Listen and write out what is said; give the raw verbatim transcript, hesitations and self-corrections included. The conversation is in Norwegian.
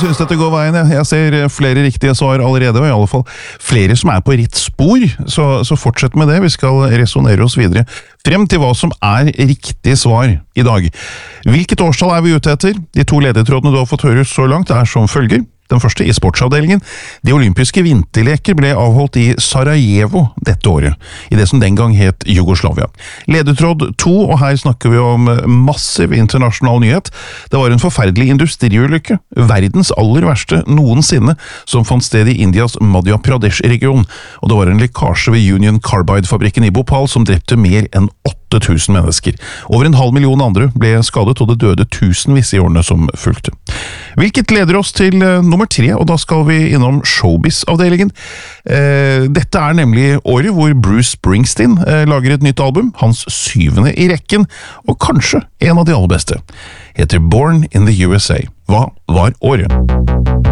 synes dette går veien. Jeg, jeg ser flere riktige svar allerede, og i alle fall flere som er på ritt spor, så, så fortsett med det. Vi skal resonere oss videre frem til hva som er riktig svar i dag. Hvilket årstall er vi ute etter? De to ledetrådene du har fått høre så langt er som følger. Den første i sportsavdelingen. De olympiske vinterleker ble avholdt i Sarajevo dette året, i det som den gang het Jugoslavia. Ledetråd to, og her snakker vi om massiv internasjonal nyhet. Det var en forferdelig industriulykke, verdens aller verste noensinne, som fant sted i Indias Madhya Pradesh-region, og det var en lekkasje ved Union Carbide-fabrikken i Bhopal som drepte mer enn åtte tusen mennesker. Over en halv million andre ble skadet, og det døde tusenvis i årene som fulgte. Hvilket leder oss til uh, nummer tre, og da skal vi innom showbiz-avdelingen. Uh, dette er nemlig året hvor Bruce Springsteen uh, lager et nytt album, hans syvende i rekken, og kanskje en av de aller beste. Heter Born in the U S A. Hva var året?